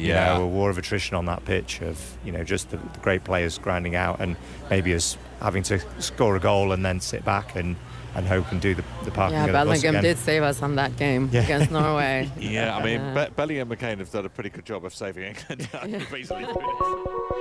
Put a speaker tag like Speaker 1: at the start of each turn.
Speaker 1: a war of attrition on that pitch of, just the great players grinding out and maybe us having to score a goal and then sit back and hope and do the parking.
Speaker 2: Yeah, Bellingham did save us on that game against Norway.
Speaker 3: Yeah, I mean, Bellingham and McCain have done a pretty good job of saving England.